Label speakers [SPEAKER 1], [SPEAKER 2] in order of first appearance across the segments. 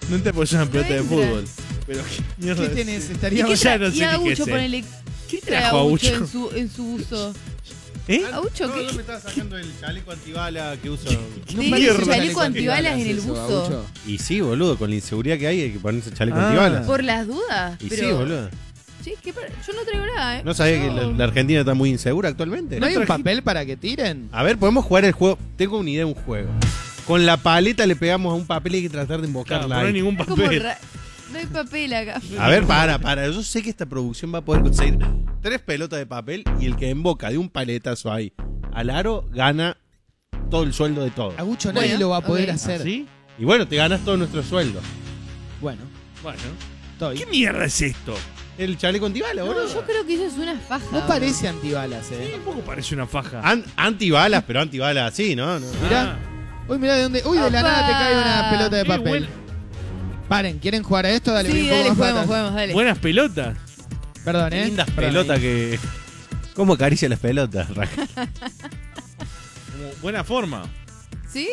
[SPEAKER 1] No te apoyas en pelota de fútbol. Pero qué mierda.
[SPEAKER 2] ¿Qué tenés?
[SPEAKER 1] ¿Y
[SPEAKER 2] Estaríamos
[SPEAKER 1] qué ya no sé
[SPEAKER 3] Y
[SPEAKER 1] ni qué
[SPEAKER 3] Agucho,
[SPEAKER 1] sé.
[SPEAKER 3] ponele. ¿Qué trae
[SPEAKER 1] trajo
[SPEAKER 3] Agucho
[SPEAKER 1] Agucho?
[SPEAKER 3] en su buzo?
[SPEAKER 1] ¿Eh?
[SPEAKER 3] ¿Agucho
[SPEAKER 4] No,
[SPEAKER 3] qué?
[SPEAKER 4] yo me estaba sacando el chaleco antibala que uso.
[SPEAKER 3] ¿Tenés
[SPEAKER 1] mierda
[SPEAKER 3] un chaleco antibalas en el
[SPEAKER 2] eso,
[SPEAKER 3] buzo?
[SPEAKER 2] Gaucho?
[SPEAKER 4] Y sí, boludo, con la inseguridad que hay que ponerse chaleco
[SPEAKER 1] Ah.
[SPEAKER 4] antibalas.
[SPEAKER 3] ¿Por las dudas?
[SPEAKER 4] Y
[SPEAKER 3] Pero,
[SPEAKER 4] sí, boludo.
[SPEAKER 3] Sí, yo no traigo nada, ¿eh?
[SPEAKER 4] ¿No sabía que
[SPEAKER 3] No.
[SPEAKER 4] la Argentina está muy insegura actualmente?
[SPEAKER 2] ¿No hay un papel para que tiren?
[SPEAKER 4] A ver, podemos jugar el juego. Tengo una idea de un juego. Con la paleta le pegamos a un papel y hay que tratar de
[SPEAKER 1] Claro,
[SPEAKER 4] invocarla.
[SPEAKER 1] no hay
[SPEAKER 4] ahí.
[SPEAKER 1] ningún
[SPEAKER 3] Es como
[SPEAKER 1] papel.
[SPEAKER 3] no hay papel acá.
[SPEAKER 4] A ver, para. Yo sé que esta producción va a poder conseguir 3 pelotas de papel y el que invoca de un paletazo ahí al aro gana todo el sueldo de todo.
[SPEAKER 2] Agucho,
[SPEAKER 3] Bueno,
[SPEAKER 2] nadie lo va a poder
[SPEAKER 3] ok.
[SPEAKER 2] hacer.
[SPEAKER 1] ¿Sí?
[SPEAKER 4] Y bueno, te ganas todo nuestro sueldo.
[SPEAKER 2] Bueno,
[SPEAKER 1] Bueno.
[SPEAKER 2] estoy.
[SPEAKER 1] ¿Qué mierda es esto?
[SPEAKER 4] El chaleco antibala,
[SPEAKER 3] No,
[SPEAKER 4] boludo.
[SPEAKER 3] yo creo que eso es una faja.
[SPEAKER 2] No parece antibalas,
[SPEAKER 1] Tampoco parece una faja.
[SPEAKER 4] Antibalas, pero antibalas así, ¿no?
[SPEAKER 2] Mirá. Uy, mirá de dónde. Uy, de la
[SPEAKER 3] Opa.
[SPEAKER 2] nada te cae una pelota de
[SPEAKER 1] Qué
[SPEAKER 2] papel.
[SPEAKER 1] buena-
[SPEAKER 2] Paren, ¿quieren jugar a esto? Dale,
[SPEAKER 3] Sí,
[SPEAKER 2] un poco
[SPEAKER 3] dale,
[SPEAKER 2] más para
[SPEAKER 3] juguemos,
[SPEAKER 2] atrás.
[SPEAKER 3] juguemos, dale.
[SPEAKER 1] Buenas pelotas.
[SPEAKER 2] Perdón,
[SPEAKER 4] Qué lindas
[SPEAKER 2] Perdón,
[SPEAKER 4] pelotas
[SPEAKER 2] ahí.
[SPEAKER 4] que. ¿Cómo acaricia las pelotas, Raja?
[SPEAKER 1] Como buena forma.
[SPEAKER 3] ¿Sí?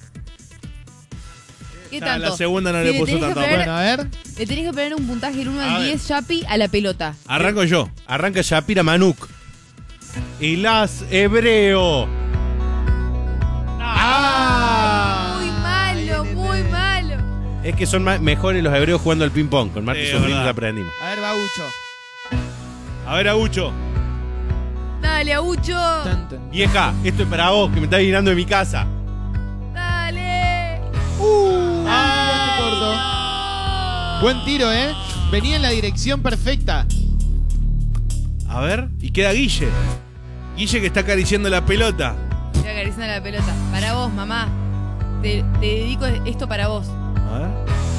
[SPEAKER 3] ¿Qué
[SPEAKER 1] Ah,
[SPEAKER 3] tanto?
[SPEAKER 1] la segunda no
[SPEAKER 3] Sí,
[SPEAKER 1] le
[SPEAKER 3] le
[SPEAKER 1] puso
[SPEAKER 3] tenés que
[SPEAKER 1] tanto.
[SPEAKER 3] pegar-
[SPEAKER 2] Bueno, a ver.
[SPEAKER 3] Le tenés que poner un puntaje del 1
[SPEAKER 1] A
[SPEAKER 3] al
[SPEAKER 1] ver.
[SPEAKER 3] 10, Yapi, a la pelota.
[SPEAKER 1] Arranco yo.
[SPEAKER 4] Arranca Shapira Manuk. Y las Hebreo. ¡Ah!
[SPEAKER 3] Muy malo, muy malo.
[SPEAKER 4] Es que son mejores los hebreos jugando al ping-pong. Con Marcos
[SPEAKER 1] Sí, es
[SPEAKER 4] Urril
[SPEAKER 1] verdad.
[SPEAKER 4] aprendimos.
[SPEAKER 2] A ver, Baucho.
[SPEAKER 1] A ver, Agucho.
[SPEAKER 3] Dale, Agucho.
[SPEAKER 2] Tan, tan.
[SPEAKER 4] Vieja, esto es para vos que me estás mirando de mi casa.
[SPEAKER 3] Dale.
[SPEAKER 2] Tiraste corto. Buen tiro, ¿eh? Venía en la dirección perfecta.
[SPEAKER 1] A ver. Y queda Guille. Guille que está acariciando la pelota.
[SPEAKER 3] Estoy acariciando la pelota. Para vos, mamá. Te dedico esto para vos.
[SPEAKER 1] A ver.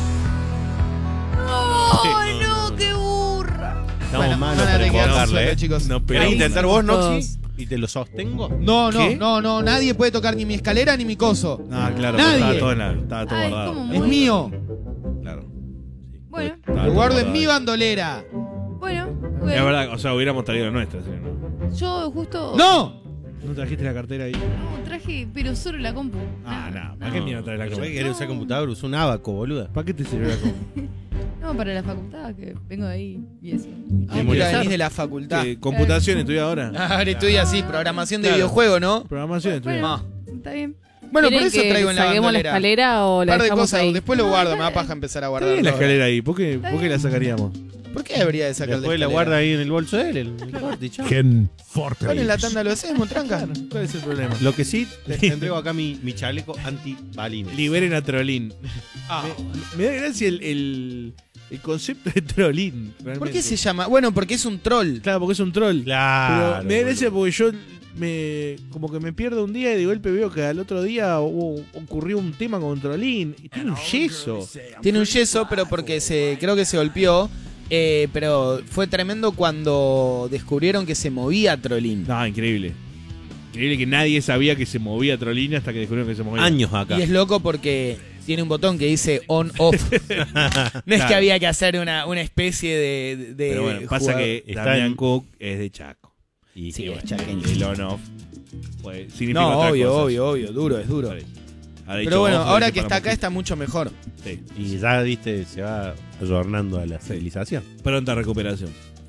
[SPEAKER 3] ¡Oh,
[SPEAKER 1] Sí,
[SPEAKER 3] no, qué burra!
[SPEAKER 4] Estamos
[SPEAKER 2] Bueno,
[SPEAKER 4] malos
[SPEAKER 2] no
[SPEAKER 4] para
[SPEAKER 2] le quedamos
[SPEAKER 4] invocarle,
[SPEAKER 2] suelo,
[SPEAKER 4] ¿eh?
[SPEAKER 2] chicos.
[SPEAKER 1] No, pero.
[SPEAKER 4] ¿Querés intentar vos,
[SPEAKER 3] Todos.
[SPEAKER 4] Noxi? ¿Y te lo sostengo?
[SPEAKER 2] No,
[SPEAKER 1] ¿Qué?
[SPEAKER 2] no, nadie puede tocar ni mi escalera ni mi coso.
[SPEAKER 1] Ah, claro.
[SPEAKER 2] Nadie.
[SPEAKER 1] Estaba todo, estaba todo
[SPEAKER 3] Ah, es
[SPEAKER 1] guardado.
[SPEAKER 3] como
[SPEAKER 2] Es
[SPEAKER 3] muy-
[SPEAKER 2] mío.
[SPEAKER 1] Claro.
[SPEAKER 3] Bueno,
[SPEAKER 1] Estaba
[SPEAKER 2] Lo
[SPEAKER 1] todo
[SPEAKER 2] guardo en
[SPEAKER 1] guardado.
[SPEAKER 2] mi bandolera.
[SPEAKER 3] bueno.
[SPEAKER 1] Es
[SPEAKER 3] bueno.
[SPEAKER 1] verdad, o sea, hubiéramos traído la nuestra, ¿sí? ¿no?
[SPEAKER 3] Yo justo...
[SPEAKER 2] ¡No!
[SPEAKER 1] ¿No trajiste la cartera ahí?
[SPEAKER 3] No, traje, pero solo la compu.
[SPEAKER 1] Ah, no. ¿Para qué mierda traes la
[SPEAKER 4] ¿Para qué
[SPEAKER 1] compu?
[SPEAKER 4] querés usar computador? Usa un abaco, boluda.
[SPEAKER 1] ¿Para qué te sirve la compu?
[SPEAKER 3] No, para la facultad, que vengo de ahí y eso.
[SPEAKER 2] Ah,
[SPEAKER 4] Memorizar.
[SPEAKER 2] mira, venís de la facultad.
[SPEAKER 1] ¿Qué, computación estudia ahora?
[SPEAKER 2] Ahora estudia así, programación de
[SPEAKER 1] Claro.
[SPEAKER 2] videojuego, ¿no?
[SPEAKER 1] Programación estudia.
[SPEAKER 3] Bueno, está bien.
[SPEAKER 2] Bueno, por
[SPEAKER 5] ¿Quieren
[SPEAKER 2] eso
[SPEAKER 5] que
[SPEAKER 2] traigo en la
[SPEAKER 5] saquemos la
[SPEAKER 2] bandolera.
[SPEAKER 5] escalera o
[SPEAKER 2] Un
[SPEAKER 5] la
[SPEAKER 2] par de
[SPEAKER 5] dejamos
[SPEAKER 2] cosas,
[SPEAKER 5] ahí?
[SPEAKER 2] después lo
[SPEAKER 3] No,
[SPEAKER 2] guardo,
[SPEAKER 3] está
[SPEAKER 2] me da
[SPEAKER 3] bien.
[SPEAKER 2] paja empezar a
[SPEAKER 1] Está
[SPEAKER 2] guardar.
[SPEAKER 1] bien la escalera ahí. ¿Por qué la sacaríamos?
[SPEAKER 2] ¿Por qué habría de sacar
[SPEAKER 4] Después la guarda ahí en el bolso de él, el corte, chao.
[SPEAKER 6] Ken
[SPEAKER 2] ¿Cuál en la
[SPEAKER 6] Fortress.
[SPEAKER 2] tanda lo hacemos, tranca?
[SPEAKER 1] ¿Cuál es el problema?
[SPEAKER 4] Lo que sí, te entrego acá mi chaleco anti-balines.
[SPEAKER 1] Liberen a Trolín.
[SPEAKER 2] Ah.
[SPEAKER 1] Me da gracia el concepto de Trolín.
[SPEAKER 2] ¿Por
[SPEAKER 1] realmente.
[SPEAKER 2] qué se llama? Bueno, porque es un troll.
[SPEAKER 1] Claro, porque es un troll.
[SPEAKER 4] Claro.
[SPEAKER 1] Pero me da gracia
[SPEAKER 4] boludo.
[SPEAKER 1] porque yo como que me pierdo un día y de golpe veo que al otro día ocurrió un tema con Trolín. Y tiene un yeso.
[SPEAKER 2] Tiene un yeso, pero porque creo que se golpeó. Pero fue tremendo cuando descubrieron que se movía Trollín.
[SPEAKER 1] No, increíble. Increíble que nadie sabía que se movía Trolín hasta que descubrieron que se movía.
[SPEAKER 4] Años acá.
[SPEAKER 2] Y es loco porque tiene un botón que dice on-off. No es que
[SPEAKER 1] Claro.
[SPEAKER 2] había que hacer una especie de
[SPEAKER 1] Pero bueno, pasa
[SPEAKER 2] jugador.
[SPEAKER 1] que
[SPEAKER 4] Está
[SPEAKER 1] Damián
[SPEAKER 4] en-
[SPEAKER 1] Cook es de Chaco. Y
[SPEAKER 2] Sí,
[SPEAKER 1] bueno,
[SPEAKER 2] es chaqueño.
[SPEAKER 1] el on-off pues, significa
[SPEAKER 2] No,
[SPEAKER 1] otras
[SPEAKER 2] obvio,
[SPEAKER 1] cosas.
[SPEAKER 2] obvio, duro, es duro.
[SPEAKER 1] Por eso. Ha dicho
[SPEAKER 2] Pero bueno,
[SPEAKER 1] off,
[SPEAKER 2] ahora
[SPEAKER 1] dice
[SPEAKER 2] que está
[SPEAKER 1] para
[SPEAKER 2] acá está mucho mejor.
[SPEAKER 1] Sí.
[SPEAKER 4] Y ya, viste, se va ayornando a la civilización.
[SPEAKER 1] Pronta recuperación.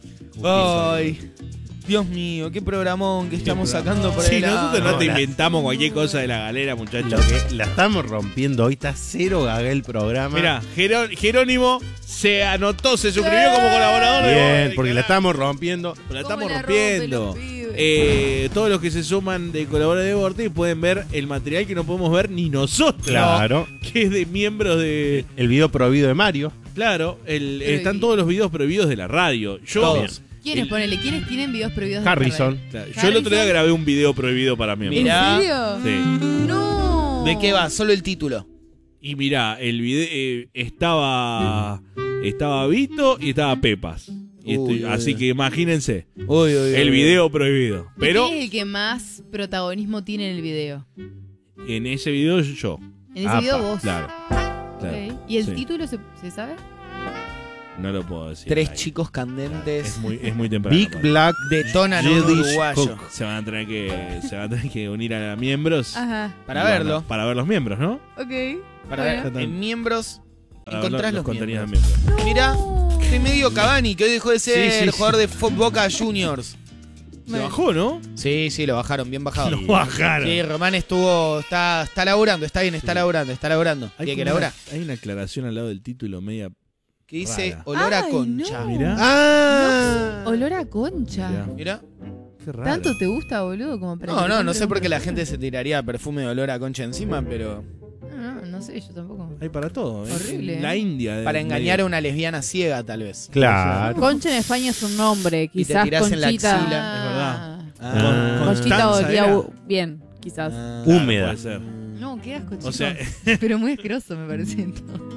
[SPEAKER 2] Ay, Dios mío, qué programón que estamos sacando por
[SPEAKER 1] Sí,
[SPEAKER 2] el
[SPEAKER 1] nosotros no
[SPEAKER 4] no,
[SPEAKER 1] te
[SPEAKER 4] la-
[SPEAKER 1] inventamos cualquier cosa de la galera, muchachos.
[SPEAKER 4] Lo que la estamos rompiendo hoy, está cero gaga el programa.
[SPEAKER 1] Mira, Jerónimo se anotó, se suscribió como colaborador de
[SPEAKER 4] Bien,
[SPEAKER 1] Bob del
[SPEAKER 4] porque la
[SPEAKER 1] canal.
[SPEAKER 4] estamos rompiendo.
[SPEAKER 1] La
[SPEAKER 3] ¿Cómo
[SPEAKER 1] estamos
[SPEAKER 3] la rompen
[SPEAKER 1] rompiendo.
[SPEAKER 3] los pibes?
[SPEAKER 1] Todos los que se suman de colaboradores de Vortex pueden ver el material que no podemos ver ni nosotros.
[SPEAKER 4] Claro.
[SPEAKER 1] Que es de miembros de.
[SPEAKER 4] El video prohibido de Mario.
[SPEAKER 1] Claro, están todos los videos prohibidos de la radio. Yo,
[SPEAKER 2] Todos.
[SPEAKER 3] ¿Quiénes, ponele? ¿Quiénes tienen videos prohibidos de
[SPEAKER 4] Harrison.
[SPEAKER 1] Claro, yo el otro día
[SPEAKER 3] Harrison.
[SPEAKER 1] grabé un video prohibido para miembros.
[SPEAKER 2] Mirá.
[SPEAKER 3] ¿En serio?
[SPEAKER 1] Sí.
[SPEAKER 3] No.
[SPEAKER 2] ¿De qué va? Solo el título.
[SPEAKER 1] Y mirá, el video estaba Vito y estaba Pepas. Y
[SPEAKER 2] Uy, uy,
[SPEAKER 1] así
[SPEAKER 2] uy.
[SPEAKER 1] que imagínense,
[SPEAKER 2] Uy, uy, uy.
[SPEAKER 1] el video prohibido. Pero
[SPEAKER 3] ¿Quién es el que más protagonismo tiene en el video?
[SPEAKER 1] en ese video yo.
[SPEAKER 3] En ese
[SPEAKER 4] Apa,
[SPEAKER 3] video vos.
[SPEAKER 1] Claro.
[SPEAKER 3] Ok.
[SPEAKER 1] claro.
[SPEAKER 3] ¿Y el
[SPEAKER 1] Sí.
[SPEAKER 3] título se sabe?
[SPEAKER 1] No lo puedo decir.
[SPEAKER 2] Tres
[SPEAKER 1] Ahí.
[SPEAKER 2] chicos candentes
[SPEAKER 1] Es muy temprano.
[SPEAKER 4] Big
[SPEAKER 1] para-
[SPEAKER 4] Black
[SPEAKER 2] detonan un
[SPEAKER 4] Yiddish
[SPEAKER 2] uruguayo.
[SPEAKER 4] Cook.
[SPEAKER 1] se van a tener que unir a miembros.
[SPEAKER 3] Ajá.
[SPEAKER 2] Para
[SPEAKER 1] Y van a-
[SPEAKER 2] verlo.
[SPEAKER 1] Para ver los miembros, ¿no?
[SPEAKER 3] Ok.
[SPEAKER 2] Para
[SPEAKER 3] Bueno.
[SPEAKER 2] ver. En miembros encontrás los
[SPEAKER 1] contenías
[SPEAKER 2] miembros.
[SPEAKER 1] miembros.
[SPEAKER 2] Mirá, este medio Cavani, que hoy dejó de ser
[SPEAKER 1] Sí, sí,
[SPEAKER 2] jugador de Boca Juniors.
[SPEAKER 1] Se bajó, ¿no?
[SPEAKER 2] Sí, lo bajaron, bien bajado.
[SPEAKER 1] Lo bajaron.
[SPEAKER 2] Sí, Román está laburando, está bien, está laburando. Tiene que laburar.
[SPEAKER 1] Hay una aclaración al lado del título media.
[SPEAKER 2] Que dice
[SPEAKER 1] rara.
[SPEAKER 2] olor a
[SPEAKER 3] Ay,
[SPEAKER 2] concha.
[SPEAKER 3] no.
[SPEAKER 1] Mirá.
[SPEAKER 4] ¡Ah!
[SPEAKER 3] Olor a concha.
[SPEAKER 1] Mirá.
[SPEAKER 2] Mirá.
[SPEAKER 1] Qué raro.
[SPEAKER 3] ¿Tanto te gusta, boludo? Como para que
[SPEAKER 2] No
[SPEAKER 3] te
[SPEAKER 2] sé por qué la
[SPEAKER 3] compre
[SPEAKER 2] gente se tiraría perfume de olor a concha encima, pero
[SPEAKER 3] No sé, yo tampoco.
[SPEAKER 1] Hay para todo.
[SPEAKER 3] Horrible,
[SPEAKER 1] La India.
[SPEAKER 2] para engañar a una lesbiana ciega, tal vez.
[SPEAKER 4] Claro.
[SPEAKER 5] Concha en España es un nombre,
[SPEAKER 2] Y te
[SPEAKER 5] quizás
[SPEAKER 2] tirás en la
[SPEAKER 5] Conchita.
[SPEAKER 2] axila.
[SPEAKER 1] Es verdad.
[SPEAKER 2] Ah.
[SPEAKER 5] Conchita
[SPEAKER 1] Constanza
[SPEAKER 5] olía
[SPEAKER 1] era.
[SPEAKER 5] bien, quizás.
[SPEAKER 2] Ah.
[SPEAKER 4] Húmeda.
[SPEAKER 1] Puede ser.
[SPEAKER 3] No, qué asco,
[SPEAKER 1] O sea,
[SPEAKER 3] Pero muy asqueroso me parece.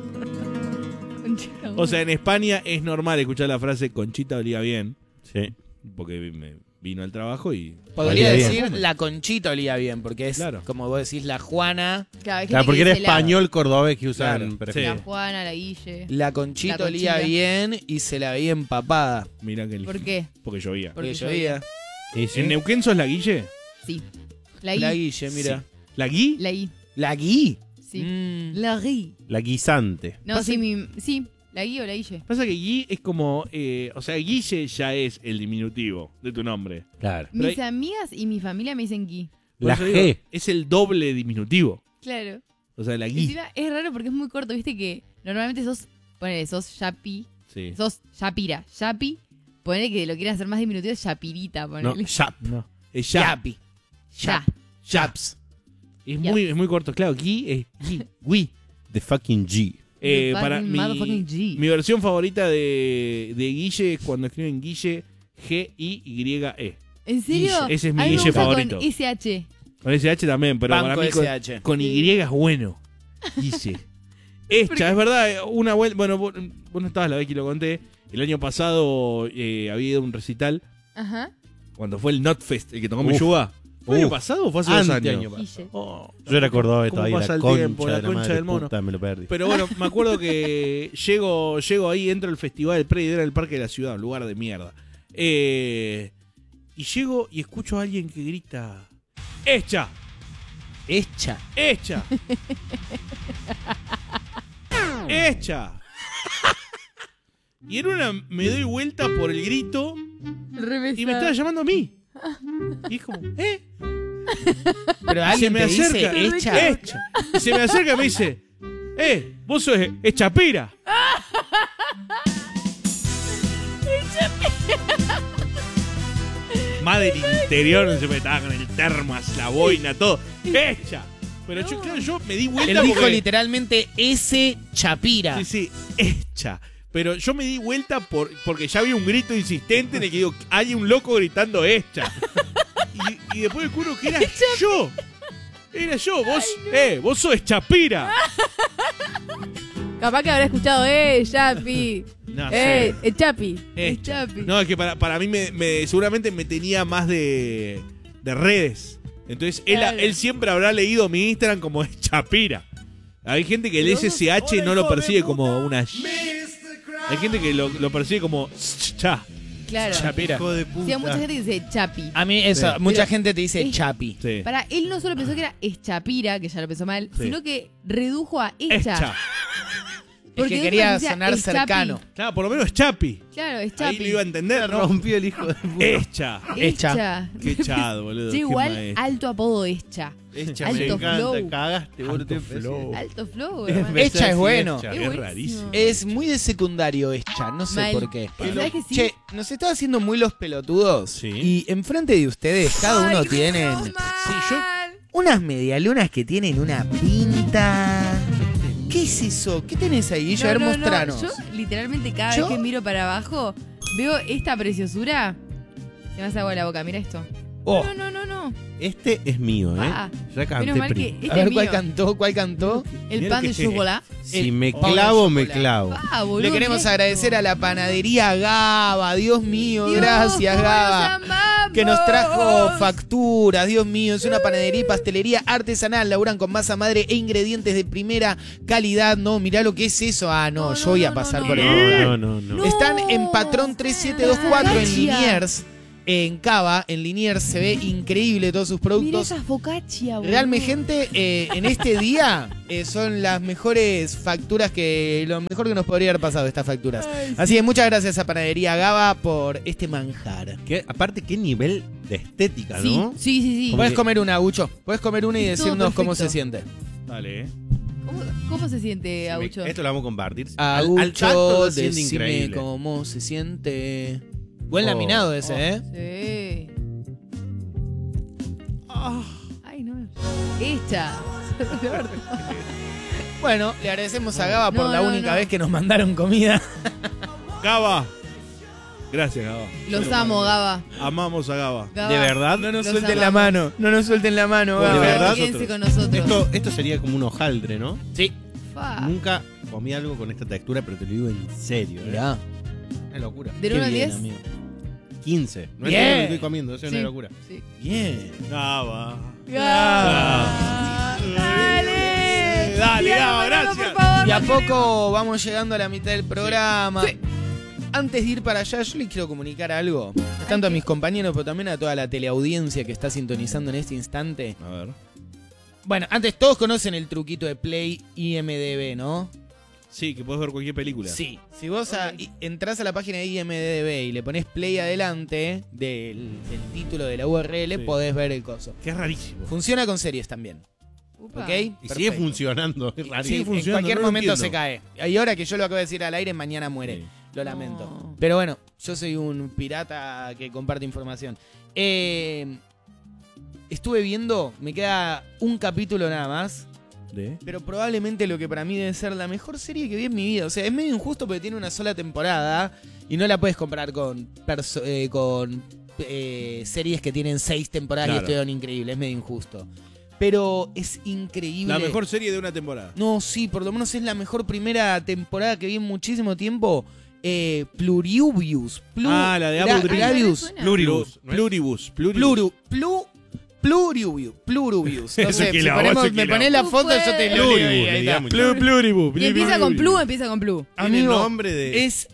[SPEAKER 3] Conchita,
[SPEAKER 1] o sea, en España es normal escuchar la frase Conchita olía bien.
[SPEAKER 4] Sí.
[SPEAKER 1] Porque me vino al trabajo y.
[SPEAKER 2] Podría
[SPEAKER 4] Olía
[SPEAKER 2] decir
[SPEAKER 1] bien.
[SPEAKER 2] la Conchita olía bien, porque es
[SPEAKER 1] Claro.
[SPEAKER 2] como vos decís, la Juana.
[SPEAKER 4] Claro, porque era español cordobés que usan.
[SPEAKER 2] Claro.
[SPEAKER 4] prefiero.
[SPEAKER 3] La Juana, la Guille.
[SPEAKER 2] La Conchita
[SPEAKER 3] La
[SPEAKER 2] olía
[SPEAKER 3] Conchita.
[SPEAKER 2] bien y se la veía empapada.
[SPEAKER 1] Mira que
[SPEAKER 3] ¿Por qué?
[SPEAKER 1] Porque llovía.
[SPEAKER 3] Porque
[SPEAKER 2] Porque llovía.
[SPEAKER 4] ¿Y sí?
[SPEAKER 1] ¿En Neuquén sos la Guille?
[SPEAKER 3] Sí. La I.
[SPEAKER 2] La Guille, mira.
[SPEAKER 1] ¿La Gui?
[SPEAKER 3] La I.
[SPEAKER 2] ¿La Gui?
[SPEAKER 3] Sí.
[SPEAKER 2] Mm.
[SPEAKER 3] La Gui.
[SPEAKER 4] La guisante.
[SPEAKER 3] No, sí, la Gui o la Guille.
[SPEAKER 1] Pasa que Gui es como. O sea, Guille ya es el diminutivo de tu nombre.
[SPEAKER 4] Claro.
[SPEAKER 1] Pero
[SPEAKER 3] Mis amigas y mi familia me dicen Gui.
[SPEAKER 1] Por
[SPEAKER 4] La
[SPEAKER 1] eso
[SPEAKER 4] G.
[SPEAKER 1] digo, es el doble diminutivo.
[SPEAKER 3] Claro.
[SPEAKER 1] O sea, la Gui.
[SPEAKER 3] Encima es raro porque es muy corto, viste que normalmente sos Yapi,
[SPEAKER 1] Sí.
[SPEAKER 3] sos Yapira. Yapi, ponele que lo quieras hacer más diminutivo, es Yapirita,
[SPEAKER 4] No,
[SPEAKER 3] ponele.
[SPEAKER 4] Shap.
[SPEAKER 1] No. Es ya.
[SPEAKER 2] Yapi.
[SPEAKER 3] Ya.
[SPEAKER 2] Chaps.
[SPEAKER 1] Es
[SPEAKER 3] Ya.
[SPEAKER 1] muy corto. Claro, Gui es Gui. Gui.
[SPEAKER 4] The fucking G.
[SPEAKER 3] The
[SPEAKER 1] Para
[SPEAKER 3] fucking
[SPEAKER 1] mi,
[SPEAKER 3] motherfucking G.
[SPEAKER 1] mi versión favorita de Guille es cuando escriben Guille G-I-Y-E.
[SPEAKER 3] ¿En serio?
[SPEAKER 1] Guille. Ese es mi
[SPEAKER 3] A mí me
[SPEAKER 1] Guille
[SPEAKER 3] gusta
[SPEAKER 1] favorito.
[SPEAKER 3] Con SH.
[SPEAKER 1] Con SH también, pero
[SPEAKER 2] Banco
[SPEAKER 1] para mí
[SPEAKER 2] SH.
[SPEAKER 1] con Y es bueno. Guille. Hecha, es verdad. Una vuelta. Bueno, vos no estabas la vez que lo conté. El año pasado había ido a un recital
[SPEAKER 3] Ajá.
[SPEAKER 1] cuando fue el Notfest, el que tocó
[SPEAKER 4] Uf.
[SPEAKER 1] Meyuga. ¿Fue el año
[SPEAKER 4] Uf.
[SPEAKER 1] pasado o fue hace 2
[SPEAKER 4] Anteaño
[SPEAKER 1] años?
[SPEAKER 4] pasado.
[SPEAKER 3] Guille.
[SPEAKER 1] Oh,
[SPEAKER 4] Yo era cordobés
[SPEAKER 1] ¿Cómo
[SPEAKER 4] todavía.
[SPEAKER 1] pasa
[SPEAKER 4] La
[SPEAKER 1] el
[SPEAKER 4] concha,
[SPEAKER 1] tiempo? La
[SPEAKER 4] de la
[SPEAKER 1] concha
[SPEAKER 4] madre
[SPEAKER 1] del mono.
[SPEAKER 4] puta, me lo perdí.
[SPEAKER 1] Pero bueno, me acuerdo que llego ahí, entro al festival del predio, era el parque de la ciudad, un lugar de mierda. Y llego y escucho a alguien que grita: ¡Hecha!
[SPEAKER 2] Hecha.
[SPEAKER 1] ¡Hecha! ¡Hecha! Y en una me doy vuelta por el grito y me estaba llamando a mí. Y es como, ¿eh?
[SPEAKER 2] Pero
[SPEAKER 1] Y
[SPEAKER 2] alguien te dice hecha.
[SPEAKER 1] ¡Hecha! Y se me acerca y me dice: vos sos Echapira. Madre del interior, se me estaba con el termas, la boina, todo. ¡Hecha! Pero yo, claro, yo me di vuelta
[SPEAKER 2] Él dijo
[SPEAKER 1] porque...
[SPEAKER 2] literalmente ese Chapira.
[SPEAKER 1] Sí, sí, hecha. Pero yo me di vuelta porque ya había un grito insistente en el que digo, hay un loco gritando hecha. Y después descubro que era yo. Era yo, vos sos Chapira.
[SPEAKER 5] Capaz que habrá escuchado, Yapi.
[SPEAKER 1] No sé.
[SPEAKER 5] Chapi.
[SPEAKER 1] Hecha.
[SPEAKER 3] Chapi.
[SPEAKER 1] No, es que para mí seguramente me tenía más de redes. Entonces
[SPEAKER 3] Claro.
[SPEAKER 1] él siempre habrá leído mi Instagram como Chapira. Hay gente que el SSH no lo percibe como una hay gente que lo percibe como cha.
[SPEAKER 3] Claro.
[SPEAKER 2] Chapira.
[SPEAKER 4] Hijo de
[SPEAKER 3] Sí,
[SPEAKER 4] puta.
[SPEAKER 3] hay mucha gente que dice Chapi.
[SPEAKER 2] A mí eso,
[SPEAKER 1] Sí.
[SPEAKER 2] mucha
[SPEAKER 3] Pero
[SPEAKER 2] gente te dice
[SPEAKER 3] es-
[SPEAKER 2] Chapi.
[SPEAKER 1] Sí.
[SPEAKER 3] Para él no solo pensó que era Eschapira, que ya lo pensó mal,
[SPEAKER 1] Sí.
[SPEAKER 3] sino que redujo a Echa.
[SPEAKER 1] Hecha.
[SPEAKER 2] Es
[SPEAKER 3] Porque
[SPEAKER 2] que
[SPEAKER 3] dijo
[SPEAKER 2] quería
[SPEAKER 3] decía
[SPEAKER 2] sonar
[SPEAKER 3] Echapi.
[SPEAKER 2] cercano.
[SPEAKER 1] Claro, por lo menos Chapi.
[SPEAKER 3] Claro,
[SPEAKER 1] Ahí
[SPEAKER 3] Echapi.
[SPEAKER 1] lo iba a entender, ¿no?
[SPEAKER 4] Rompió el hijo de puta.
[SPEAKER 1] Hecha.
[SPEAKER 3] Echa.
[SPEAKER 1] Qué chado, boludo.
[SPEAKER 3] Sí,
[SPEAKER 1] qué
[SPEAKER 3] igual,
[SPEAKER 1] maestro.
[SPEAKER 3] alto apodo Echa.
[SPEAKER 4] Echa,
[SPEAKER 3] Alto
[SPEAKER 4] me encanta.
[SPEAKER 3] flow.
[SPEAKER 4] Cagaste, boludo.
[SPEAKER 1] Alto flow.
[SPEAKER 3] Alto flow,
[SPEAKER 4] Es
[SPEAKER 3] hermano.
[SPEAKER 4] verdad.
[SPEAKER 2] Hecha es bueno.
[SPEAKER 4] Hecha.
[SPEAKER 3] Es
[SPEAKER 1] Es
[SPEAKER 3] buenísimo.
[SPEAKER 1] rarísimo.
[SPEAKER 2] Es muy de secundario hecha, no sé
[SPEAKER 3] Mal.
[SPEAKER 2] por qué.
[SPEAKER 3] ¿Sabes que sí?
[SPEAKER 2] Che, nos está haciendo muy los pelotudos.
[SPEAKER 1] Sí.
[SPEAKER 2] Y enfrente de ustedes, cada uno tienen unas medialunas que tienen una pinta. ¿Qué es eso? ¿Qué tenés ahí, Guille? A ver, mostranos.
[SPEAKER 3] Yo literalmente cada
[SPEAKER 2] ¿Yo?
[SPEAKER 3] vez que miro para abajo, veo esta preciosura. Se me hace agua la boca, mira esto.
[SPEAKER 2] Oh,
[SPEAKER 3] No.
[SPEAKER 4] Este es mío, ¿eh?
[SPEAKER 3] Ah,
[SPEAKER 4] Ya canté
[SPEAKER 3] menos mal que
[SPEAKER 4] primo.
[SPEAKER 3] este
[SPEAKER 2] a ver
[SPEAKER 3] es
[SPEAKER 2] cuál
[SPEAKER 3] mío.
[SPEAKER 2] cantó, cuál cantó.
[SPEAKER 3] El
[SPEAKER 1] Mira
[SPEAKER 3] pan de
[SPEAKER 1] que-
[SPEAKER 3] chocolate.
[SPEAKER 4] Si
[SPEAKER 2] El
[SPEAKER 4] me
[SPEAKER 2] pan de
[SPEAKER 4] clavo, me
[SPEAKER 2] chocolate.
[SPEAKER 4] clavo.
[SPEAKER 3] Ah, boludo.
[SPEAKER 2] Le queremos
[SPEAKER 3] qué
[SPEAKER 2] agradecer a la panadería Gaba, Dios mío,
[SPEAKER 3] Dios,
[SPEAKER 2] gracias
[SPEAKER 3] cómo
[SPEAKER 2] Gaba.
[SPEAKER 3] los amamos.
[SPEAKER 2] Que nos trajo facturas, Dios mío, es una panadería y pastelería artesanal, laburan con masa madre e ingredientes de primera calidad. No, mirá lo que es eso. Ah, no,
[SPEAKER 3] No,
[SPEAKER 2] yo voy a
[SPEAKER 3] no,
[SPEAKER 2] pasar
[SPEAKER 3] no,
[SPEAKER 2] por
[SPEAKER 3] no.
[SPEAKER 2] el lugar.
[SPEAKER 4] No.
[SPEAKER 2] Están en Patrón 3724 en
[SPEAKER 3] Gracias.
[SPEAKER 2] Liniers. en Cava, en Liniers, se ve increíble todos sus
[SPEAKER 5] Mira
[SPEAKER 2] productos.
[SPEAKER 5] esas focaccia, boludo.
[SPEAKER 2] Realmente, gente, en este día son las mejores facturas lo mejor que nos podría haber pasado estas facturas. Así que muchas gracias a Panadería Gaba por este manjar.
[SPEAKER 4] Aparte, qué nivel de estética,
[SPEAKER 3] Sí,
[SPEAKER 4] ¿no?
[SPEAKER 3] sí.
[SPEAKER 2] Puedes comer una, Gucho. Puedes comer una y
[SPEAKER 3] Es todo
[SPEAKER 2] decirnos cómo
[SPEAKER 3] perfecto.
[SPEAKER 2] se siente.
[SPEAKER 1] Dale,
[SPEAKER 3] ¿Cómo se siente, Aucho?
[SPEAKER 4] Esto lo vamos a compartir. Al tacto
[SPEAKER 2] Agucho,
[SPEAKER 4] se siente
[SPEAKER 2] decime
[SPEAKER 4] increíble.
[SPEAKER 2] cómo se siente. Buen
[SPEAKER 4] Oh,
[SPEAKER 2] laminado ese, ¿eh?
[SPEAKER 3] Sí. Ay, no. Hecha.
[SPEAKER 2] Bueno, le agradecemos a Gaba por
[SPEAKER 3] No,
[SPEAKER 2] la
[SPEAKER 3] no,
[SPEAKER 2] única
[SPEAKER 3] no.
[SPEAKER 2] vez que nos mandaron comida.
[SPEAKER 1] Gaba. Gracias, Gaba.
[SPEAKER 3] Los amo, Gaba.
[SPEAKER 1] Amamos a Gaba.
[SPEAKER 3] Gaba.
[SPEAKER 4] ¿De verdad?
[SPEAKER 2] No nos
[SPEAKER 3] Los
[SPEAKER 2] suelten la
[SPEAKER 3] amamos.
[SPEAKER 2] mano. No nos suelten la mano,
[SPEAKER 4] ¿De
[SPEAKER 2] Gaba.
[SPEAKER 4] verdad?
[SPEAKER 3] Quédense con nosotros.
[SPEAKER 4] Esto sería como un hojaldre, ¿no?
[SPEAKER 2] Sí.
[SPEAKER 3] Fa.
[SPEAKER 4] Nunca comí algo con esta textura, pero te lo digo en serio.
[SPEAKER 2] Mirá.
[SPEAKER 4] Una locura.
[SPEAKER 3] ¿De 1 al 10?
[SPEAKER 2] amigo.
[SPEAKER 4] 15. No es
[SPEAKER 2] Bien.
[SPEAKER 4] todo lo que estoy comiendo, eso es una
[SPEAKER 3] Sí.
[SPEAKER 4] locura.
[SPEAKER 3] Sí.
[SPEAKER 2] Bien.
[SPEAKER 1] Gaba.
[SPEAKER 3] Gaba. Dale.
[SPEAKER 1] Dale,
[SPEAKER 3] Tíralo,
[SPEAKER 1] Gaba,
[SPEAKER 3] Manolo,
[SPEAKER 1] gracias.
[SPEAKER 3] por favor,
[SPEAKER 2] Y a
[SPEAKER 3] no
[SPEAKER 2] poco vamos llegando a la mitad del programa.
[SPEAKER 3] Sí.
[SPEAKER 2] Antes de ir para allá, yo les quiero comunicar algo. Tanto a mis compañeros, pero también a toda la teleaudiencia que está sintonizando en este instante.
[SPEAKER 1] A ver.
[SPEAKER 2] Bueno, antes todos conocen el truquito de Play IMDB, ¿no?
[SPEAKER 1] Sí, que puedes ver cualquier película.
[SPEAKER 2] Sí. Si vos entrás a la página de IMDB y le pones Play adelante del título de la URL,
[SPEAKER 1] Sí.
[SPEAKER 2] podés ver el coso.
[SPEAKER 1] Que es rarísimo.
[SPEAKER 2] Funciona con series también.
[SPEAKER 3] Upa.
[SPEAKER 2] ¿Ok?
[SPEAKER 4] Y sigue
[SPEAKER 2] Perfecto.
[SPEAKER 4] funcionando. Es
[SPEAKER 2] Sí,
[SPEAKER 4] rarísimo.
[SPEAKER 2] en
[SPEAKER 1] funcionando,
[SPEAKER 2] cualquier
[SPEAKER 1] no lo
[SPEAKER 2] momento
[SPEAKER 1] entiendo.
[SPEAKER 2] se cae. Hay hora que yo lo acabo de decir al aire, mañana muere.
[SPEAKER 1] Sí.
[SPEAKER 2] Lo
[SPEAKER 3] No.
[SPEAKER 2] lamento. Pero bueno, yo soy un pirata que comparte información. Estuve viendo, me queda un capítulo nada más, pero probablemente lo que para mí debe ser la mejor serie que vi en mi vida. O sea, es medio injusto porque tiene una sola temporada y no la puedes comparar con series que tienen 6 temporadas y
[SPEAKER 1] Claro.
[SPEAKER 2] estuvieron increíbles. Es medio injusto. Pero es increíble.
[SPEAKER 1] La mejor serie de una temporada.
[SPEAKER 2] No, sí, por lo menos es la mejor primera temporada que vi en muchísimo tiempo. Pluriubius.
[SPEAKER 1] La de Apple TV.
[SPEAKER 2] Plurius.
[SPEAKER 3] Suena.
[SPEAKER 1] Pluribus. Pluribus. Pluribus.
[SPEAKER 2] Pluriubius. No
[SPEAKER 1] Eso
[SPEAKER 2] sé,
[SPEAKER 1] que
[SPEAKER 2] si
[SPEAKER 1] la
[SPEAKER 2] ponemos-
[SPEAKER 1] voz es
[SPEAKER 2] me
[SPEAKER 1] que
[SPEAKER 2] ponés la foto, yo te lo
[SPEAKER 4] Pluribus,
[SPEAKER 2] leo ahí,
[SPEAKER 4] le
[SPEAKER 2] ahí está.
[SPEAKER 4] digamos.
[SPEAKER 1] Pluribus.
[SPEAKER 3] Y empieza con Plu, empieza con Plu.
[SPEAKER 4] Tiene
[SPEAKER 2] Amigo,
[SPEAKER 4] nombre de.
[SPEAKER 2] es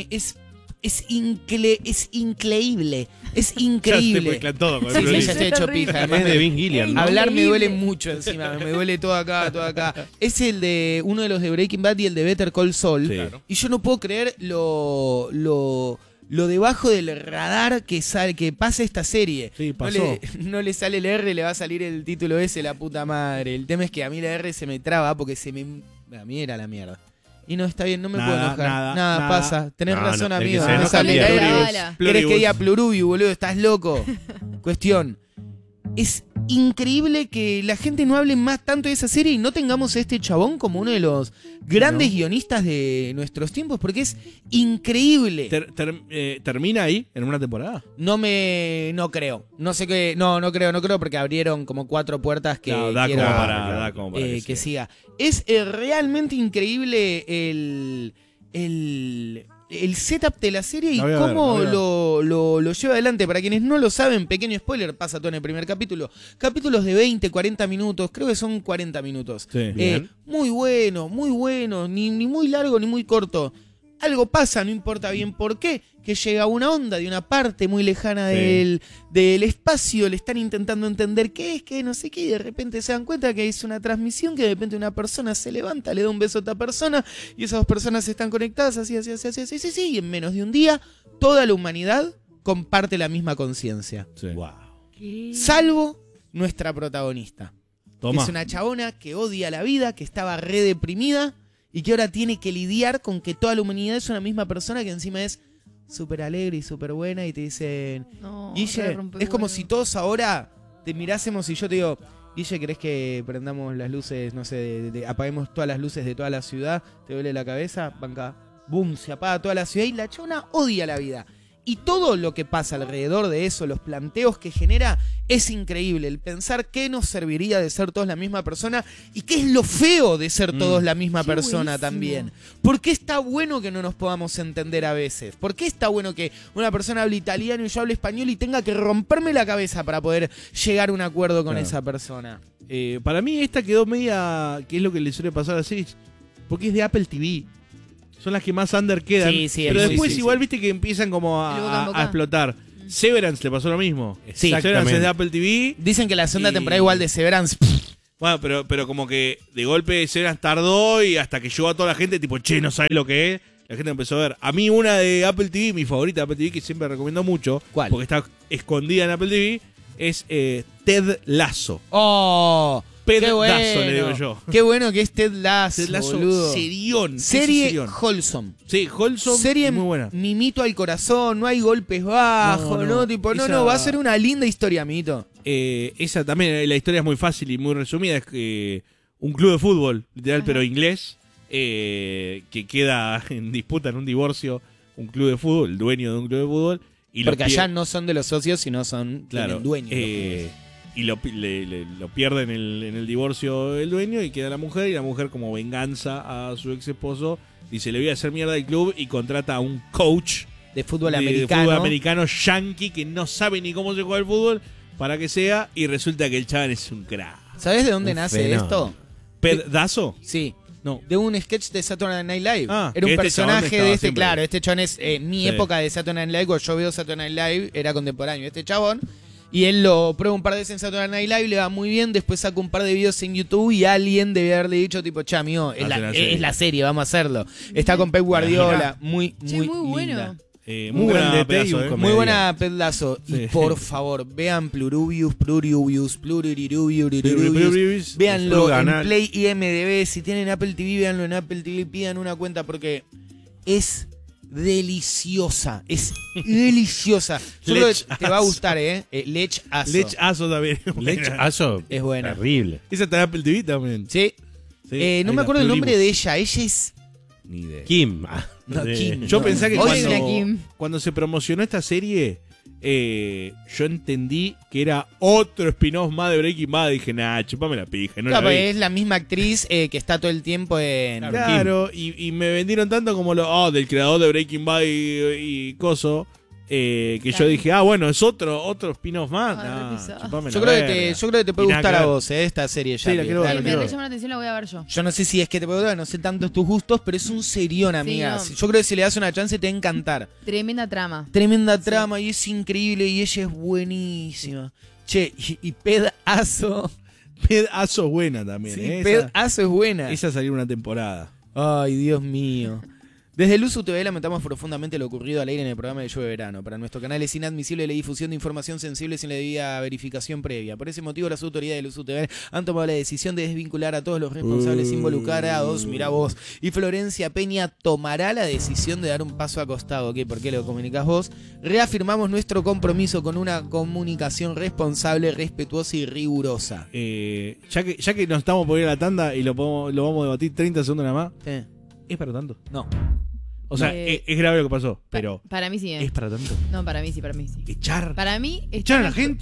[SPEAKER 2] increíble. Es
[SPEAKER 1] Ya se
[SPEAKER 2] increíble.
[SPEAKER 1] mezclan todo con el
[SPEAKER 2] Sí, sí,
[SPEAKER 1] Pluribus.
[SPEAKER 2] ya estoy hecho pija. Además,
[SPEAKER 4] Es de Vince Gillian, ¿no?
[SPEAKER 2] hablar me duele
[SPEAKER 5] Increíble.
[SPEAKER 2] mucho encima, me duele todo acá, todo acá. Es el de uno de los de Breaking Bad y el de Better Call Saul.
[SPEAKER 1] Sí.
[SPEAKER 4] Claro.
[SPEAKER 2] Y yo no puedo creer lo debajo del radar que pasa esta serie.
[SPEAKER 1] Sí,
[SPEAKER 2] No
[SPEAKER 1] pasó.
[SPEAKER 2] no le sale el R, le va a salir el título ese, la puta madre. El tema es que a mí la R se me traba porque a mí era la mierda. Y no está bien, no me
[SPEAKER 1] Nada,
[SPEAKER 2] puedo enojar.
[SPEAKER 1] nada,
[SPEAKER 2] Nada,
[SPEAKER 1] nada.
[SPEAKER 2] pasa. Tenés
[SPEAKER 4] No,
[SPEAKER 2] razón,
[SPEAKER 4] no, el
[SPEAKER 2] amigo.
[SPEAKER 4] que se
[SPEAKER 2] No me
[SPEAKER 4] enoja
[SPEAKER 2] sale
[SPEAKER 4] es
[SPEAKER 2] la
[SPEAKER 4] Pluribus.
[SPEAKER 2] R.
[SPEAKER 3] Bala.
[SPEAKER 2] ¿Querés que diga Plurubio, boludo? ¿Estás loco? Cuestión. Es increíble que la gente no hable más tanto de esa serie y no tengamos a este chabón como uno de los grandes guionistas de nuestros tiempos, porque es increíble.
[SPEAKER 1] ¿Termina ahí en una temporada?
[SPEAKER 2] No creo. No sé qué. No creo porque abrieron como 4 puertas que
[SPEAKER 1] No, da
[SPEAKER 2] quiero
[SPEAKER 1] como da como para
[SPEAKER 2] que siga. Es realmente increíble el setup de la serie y
[SPEAKER 1] La voy a ver,
[SPEAKER 2] cómo
[SPEAKER 1] la voy a
[SPEAKER 2] lo lleva adelante. Para quienes no lo saben, pequeño spoiler, pasa todo en el primer capítulo. Capítulos de 20, 40 minutos, creo que son 40 minutos.
[SPEAKER 1] Sí.
[SPEAKER 4] Bien.
[SPEAKER 2] Muy bueno, ni muy largo ni muy corto. Algo pasa, no importa bien por qué, que llega una onda de una parte muy lejana
[SPEAKER 1] Sí.
[SPEAKER 2] del espacio, le están intentando entender qué es, qué no sé qué, y de repente se dan cuenta que es una transmisión, que de repente una persona se levanta, le da un beso a otra persona, y esas dos personas están conectadas, así, y en menos de un día, toda la humanidad comparte la misma conciencia.
[SPEAKER 1] Sí.
[SPEAKER 2] Salvo nuestra protagonista.
[SPEAKER 1] Toma.
[SPEAKER 2] Es una chabona que odia la vida, que estaba re deprimida y que ahora tiene que lidiar con que toda la humanidad es una misma persona que encima es súper alegre y súper buena y te dicen,
[SPEAKER 3] No,
[SPEAKER 2] Guille,
[SPEAKER 3] re rompe
[SPEAKER 2] es como
[SPEAKER 3] huevo.
[SPEAKER 2] si todos ahora te mirásemos y yo te digo, Guille, ¿querés que prendamos las luces, no sé, apaguemos todas las luces de toda la ciudad? ¿Te duele la cabeza? Banca, boom, se apaga toda la ciudad y la chabona odia la vida. Y todo lo que pasa alrededor de eso, los planteos que genera, es increíble. El pensar qué nos serviría de ser todos la misma persona y qué es lo feo de ser todos la misma
[SPEAKER 3] Qué
[SPEAKER 2] persona
[SPEAKER 3] buenísimo.
[SPEAKER 2] también. ¿Por qué está bueno que no nos podamos entender a veces? ¿Por qué está bueno que una persona hable italiano y yo hable español y tenga que romperme la cabeza para poder llegar a un acuerdo con
[SPEAKER 1] Claro.
[SPEAKER 2] esa persona?
[SPEAKER 1] Para mí esta quedó media, que es lo que le suele pasar a las series, porque es de Apple TV. Son las que más under quedan.
[SPEAKER 2] Sí, sí,
[SPEAKER 1] pero
[SPEAKER 2] sí,
[SPEAKER 1] después
[SPEAKER 2] sí,
[SPEAKER 1] igual
[SPEAKER 2] sí.
[SPEAKER 1] viste que empiezan como
[SPEAKER 3] El boca en boca.
[SPEAKER 1] a explotar. Severance le pasó lo mismo.
[SPEAKER 2] Sí.
[SPEAKER 1] Severance es de Apple TV.
[SPEAKER 2] Dicen que la segunda
[SPEAKER 1] Y-
[SPEAKER 2] temporada igual de Severance.
[SPEAKER 1] Bueno, pero como que de golpe Severance tardó y hasta que llegó a toda la gente, tipo, che, no sabes lo que es. La gente empezó a ver. A mí una de Apple TV, mi favorita de Apple TV, que siempre recomiendo mucho,
[SPEAKER 2] ¿Cuál?
[SPEAKER 1] porque está escondida en Apple TV, es Ted Lasso.
[SPEAKER 2] ¡Oh! ¡Qué
[SPEAKER 1] Pedazo,
[SPEAKER 2] bueno!
[SPEAKER 1] le digo yo.
[SPEAKER 2] Qué bueno que es Ted Lasso,
[SPEAKER 1] Ted Lasso,
[SPEAKER 2] boludo.
[SPEAKER 1] serión.
[SPEAKER 2] Serie
[SPEAKER 1] serión.
[SPEAKER 2] wholesome.
[SPEAKER 1] Sí, Wholesome,
[SPEAKER 2] Serie
[SPEAKER 1] muy buena.
[SPEAKER 2] mimito al corazón, no hay golpes bajos,
[SPEAKER 1] No,
[SPEAKER 2] no,
[SPEAKER 1] no.
[SPEAKER 2] tipo,
[SPEAKER 1] Esa-
[SPEAKER 2] no, va a ser una linda historia, amiguito.
[SPEAKER 1] Esa también, la historia es muy fácil y muy resumida. Es que un club de fútbol, literal, pero inglés, que queda en disputa, en un divorcio, un club de fútbol, el dueño de un club de fútbol. Y
[SPEAKER 2] Porque allá no son de los socios, sino son
[SPEAKER 1] claro,
[SPEAKER 2] tienen dueños. los clubes.
[SPEAKER 1] y lo pierde en el divorcio el dueño y queda la mujer. Y la mujer, como venganza a su ex esposo, dice: le voy a hacer mierda al club, y contrata a un coach
[SPEAKER 2] De fútbol
[SPEAKER 1] de
[SPEAKER 2] americano.
[SPEAKER 1] fútbol americano yankee que no sabe ni cómo se juega el fútbol para que sea. Y resulta que el chaval es un crack.
[SPEAKER 2] ¿Sabés de dónde
[SPEAKER 4] Un
[SPEAKER 2] nace
[SPEAKER 4] fenómeno.
[SPEAKER 2] esto?
[SPEAKER 1] ¿Pedazo?
[SPEAKER 2] Sí.
[SPEAKER 1] No.
[SPEAKER 2] De un sketch de Saturday Night Live.
[SPEAKER 1] Ah,
[SPEAKER 2] Era un
[SPEAKER 1] que este
[SPEAKER 2] personaje
[SPEAKER 1] chabón estaba
[SPEAKER 2] de este,
[SPEAKER 1] siempre.
[SPEAKER 2] claro, este chabón es mi
[SPEAKER 1] Sí.
[SPEAKER 2] época de Saturday Night Live, cuando yo veo Saturday Night Live, era contemporáneo este chabón. Y él lo prueba un par de veces en Saturday Night Live, le va muy bien, después saca un par de videos en YouTube y alguien debe haberle dicho tipo, che, amigo, es
[SPEAKER 1] Hace
[SPEAKER 2] la serie, vamos a hacerlo. Está con Pep Guardiola, muy,
[SPEAKER 3] Che,
[SPEAKER 2] muy,
[SPEAKER 3] muy
[SPEAKER 2] linda.
[SPEAKER 3] bueno.
[SPEAKER 1] Muy
[SPEAKER 4] Un gran
[SPEAKER 1] buena
[SPEAKER 4] DT y
[SPEAKER 1] pedazo,
[SPEAKER 4] un
[SPEAKER 1] ¿eh?
[SPEAKER 4] com-
[SPEAKER 2] Muy
[SPEAKER 4] Comedia.
[SPEAKER 2] buena pedazo. Y
[SPEAKER 1] Sí.
[SPEAKER 2] por favor, vean Pluribius.
[SPEAKER 1] Pluribius.
[SPEAKER 2] Véanlo en
[SPEAKER 4] Canal.
[SPEAKER 2] Play IMDB. Si tienen Apple TV, véanlo en Apple TV. Pidan una cuenta porque es deliciosa. Es deliciosa. Yo creo que te va a gustar, ¿eh? Lech Aso.
[SPEAKER 1] Lech Aso también.
[SPEAKER 4] Lech Aso.
[SPEAKER 2] Es buena.
[SPEAKER 4] Terrible.
[SPEAKER 1] Esa está en Apple TV también.
[SPEAKER 2] Sí.
[SPEAKER 1] Sí,
[SPEAKER 2] No
[SPEAKER 1] ahí
[SPEAKER 2] me
[SPEAKER 1] la
[SPEAKER 2] acuerdo el nombre
[SPEAKER 1] Pluribus.
[SPEAKER 2] de ella. Ella es...
[SPEAKER 1] Ni idea.
[SPEAKER 4] Kim.
[SPEAKER 2] No,
[SPEAKER 4] De-
[SPEAKER 2] Kim.
[SPEAKER 1] Yo
[SPEAKER 2] No.
[SPEAKER 1] pensé que
[SPEAKER 2] Oye,
[SPEAKER 3] la Kim.
[SPEAKER 1] cuando se promocionó esta serie, yo entendí que era otro spin-off más de Breaking Bad. Dije, nah, chupame la pija. No
[SPEAKER 2] Claro,
[SPEAKER 1] la vi.
[SPEAKER 2] es la misma actriz que está todo el tiempo en...
[SPEAKER 1] Claro, y me vendieron tanto como del creador de Breaking Bad y Coso, que yo
[SPEAKER 3] Claro.
[SPEAKER 1] dije, bueno, es otro spin-off más.
[SPEAKER 3] Ay,
[SPEAKER 1] Nah,
[SPEAKER 3] re pesado.
[SPEAKER 1] chupame
[SPEAKER 2] Yo
[SPEAKER 1] la
[SPEAKER 2] creo,
[SPEAKER 1] verga.
[SPEAKER 2] yo creo que te puede
[SPEAKER 1] Y nada
[SPEAKER 2] gustar
[SPEAKER 1] que
[SPEAKER 2] a
[SPEAKER 1] ver.
[SPEAKER 2] vos, esta serie.
[SPEAKER 1] Sí, la quiero ver,
[SPEAKER 2] Dale.
[SPEAKER 1] la
[SPEAKER 3] Me
[SPEAKER 1] quiero
[SPEAKER 3] re llama la atención, la voy a ver yo.
[SPEAKER 2] Yo no sé si es que te puedo dar, no sé tanto tus gustos, pero es un serión, amiga.
[SPEAKER 3] no.
[SPEAKER 2] Yo creo que si le das una chance te va a encantar.
[SPEAKER 3] Tremenda trama.
[SPEAKER 2] Tremenda trama y es increíble y ella es buenísima. Che, y Pedazo.
[SPEAKER 1] Pedazo buena también.
[SPEAKER 2] Sí,
[SPEAKER 1] ¿eh?
[SPEAKER 2] Pedazo es buena.
[SPEAKER 1] Esa salió una temporada.
[SPEAKER 2] Ay, Dios mío. Desde Luzu TV lamentamos profundamente lo ocurrido al aire en el programa de Llueve Verano. Para nuestro canal es inadmisible la difusión de información sensible sin la debida verificación previa. Por ese motivo, las autoridades de Luzu TV han tomado la decisión de desvincular a todos los responsables involucrados. Mirá vos. Y Florencia Peña tomará la decisión de dar un paso a costado. ¿Qué? ¿Por qué lo comunicás vos? Reafirmamos nuestro compromiso con una comunicación responsable, respetuosa y rigurosa.
[SPEAKER 1] Ya que nos estamos por ir a la tanda y lo vamos a debatir 30 segundos nada más,
[SPEAKER 2] Sí.
[SPEAKER 1] ¿es para tanto?
[SPEAKER 2] No.
[SPEAKER 1] O sea, es grave lo que pasó, pero
[SPEAKER 3] Para mí sí,
[SPEAKER 1] ¿es para tanto?
[SPEAKER 3] No, para mí sí.
[SPEAKER 1] Echar.
[SPEAKER 3] Para mí...
[SPEAKER 1] Echar a la gente.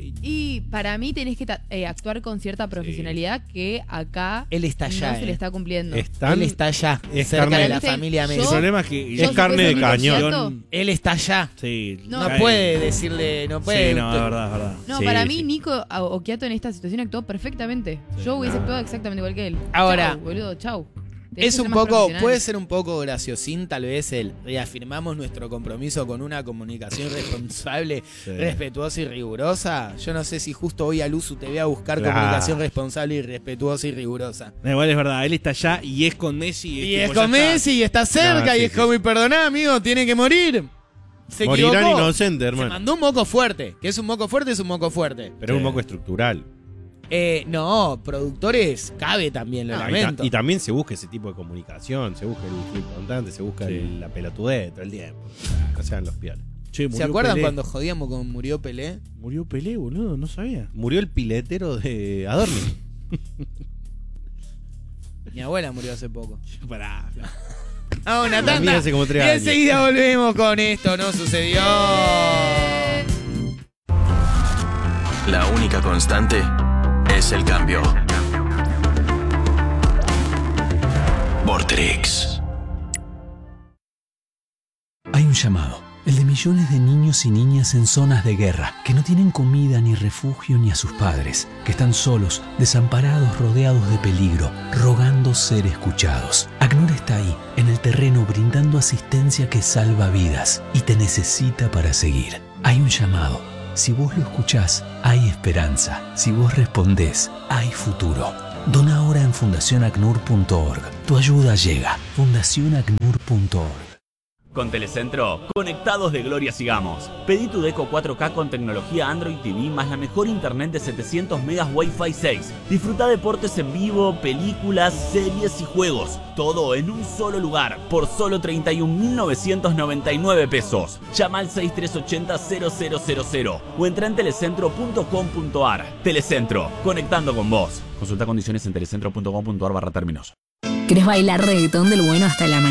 [SPEAKER 3] Y para mí tenés que actuar con cierta profesionalidad que acá
[SPEAKER 2] Él está allá.
[SPEAKER 3] no se le está cumpliendo.
[SPEAKER 4] Están-
[SPEAKER 2] Él está allá,
[SPEAKER 4] es
[SPEAKER 2] cerca
[SPEAKER 4] carne-
[SPEAKER 2] de la
[SPEAKER 3] ¿Viste?
[SPEAKER 2] familia
[SPEAKER 3] Yo-
[SPEAKER 1] El
[SPEAKER 2] Messi.
[SPEAKER 1] problema es que
[SPEAKER 3] Yo,
[SPEAKER 4] Es
[SPEAKER 3] si
[SPEAKER 4] carne
[SPEAKER 3] fuese
[SPEAKER 4] de
[SPEAKER 3] mi
[SPEAKER 4] cañón.
[SPEAKER 3] concierto,
[SPEAKER 2] Él está allá.
[SPEAKER 1] Sí,
[SPEAKER 3] No.
[SPEAKER 2] No
[SPEAKER 1] cae.
[SPEAKER 2] puede decirle, no puede.
[SPEAKER 1] Sí, no, es verdad, es verdad.
[SPEAKER 3] No,
[SPEAKER 4] Sí,
[SPEAKER 3] para
[SPEAKER 4] sí.
[SPEAKER 3] mí Nico Occhiato en esta situación actuó perfectamente. Yo hubiese actuado exactamente igual que él.
[SPEAKER 2] Ahora,
[SPEAKER 3] Chau, boludo, chau. Tenés
[SPEAKER 2] Es
[SPEAKER 3] que
[SPEAKER 2] un
[SPEAKER 3] ser más
[SPEAKER 2] poco,
[SPEAKER 3] profesional.
[SPEAKER 2] puede ser un poco graciosín tal vez el reafirmamos nuestro compromiso con una comunicación responsable,
[SPEAKER 1] Sí.
[SPEAKER 2] respetuosa y rigurosa. Yo no sé si justo hoy a Luzu te voy a buscar
[SPEAKER 4] Claro.
[SPEAKER 2] comunicación responsable y respetuosa y rigurosa.
[SPEAKER 1] No, igual es verdad, él está allá y es con Messi.
[SPEAKER 2] Y
[SPEAKER 1] tipo,
[SPEAKER 2] es
[SPEAKER 1] ya
[SPEAKER 2] con
[SPEAKER 1] está.
[SPEAKER 2] Messi y está cerca
[SPEAKER 4] No, sí,
[SPEAKER 2] y es
[SPEAKER 4] sí.
[SPEAKER 2] como, y perdoná amigo, tiene que morir. Se
[SPEAKER 4] Morirán
[SPEAKER 2] equivocó.
[SPEAKER 4] inocentes,
[SPEAKER 2] Se
[SPEAKER 4] hermano.
[SPEAKER 2] mandó un moco fuerte. Que es un moco fuerte, es un moco fuerte.
[SPEAKER 4] Pero es un poco estructural.
[SPEAKER 2] No, productores cabe también, lo
[SPEAKER 4] No,
[SPEAKER 2] lamento.
[SPEAKER 4] y también se busca ese tipo de comunicación, se busca el clip constante, se busca
[SPEAKER 1] Sí.
[SPEAKER 4] la pelotudez todo el tiempo. No sean los pioles.
[SPEAKER 1] Che,
[SPEAKER 2] ¿Se
[SPEAKER 1] murió
[SPEAKER 2] acuerdan
[SPEAKER 1] Pelé.
[SPEAKER 2] cuando jodíamos con murió Pelé?
[SPEAKER 1] Murió Pelé, boludo? No sabía.
[SPEAKER 4] Murió el piletero de Adorno.
[SPEAKER 2] Mi abuela murió hace poco.
[SPEAKER 1] Pará.
[SPEAKER 2] Ah, una
[SPEAKER 4] La mía
[SPEAKER 2] tanda.
[SPEAKER 4] hace como 3
[SPEAKER 2] Y
[SPEAKER 4] años.
[SPEAKER 2] enseguida volvemos con esto, no sucedió.
[SPEAKER 6] La única constante es el cambio. Vortrix.
[SPEAKER 7] Hay un llamado, el de millones de niños y niñas en zonas de guerra, que no tienen comida ni refugio ni a sus padres, que están solos, desamparados, rodeados de peligro, rogando ser escuchados. ACNUR está ahí, en el terreno, brindando asistencia que salva vidas y te necesita para seguir. Hay un llamado. Si vos lo escuchás, hay esperanza. Si vos respondés, hay futuro. Dona ahora en fundacionacnur.org. Tu ayuda llega. fundacionacnur.org.
[SPEAKER 8] Con Telecentro, conectados de gloria sigamos. Pedí tu Deco 4K con tecnología Android TV más la mejor internet de 700 megas Wi-Fi 6. Disfruta deportes en vivo, películas, series y juegos. Todo en un solo lugar, por solo 31.999 pesos. Llama al 6380-0000 o entra en telecentro.com.ar. Telecentro, conectando con vos. Consulta condiciones en telecentro.com.ar/términos.
[SPEAKER 9] ¿Querés bailar reggaetón del bueno hasta la mañana?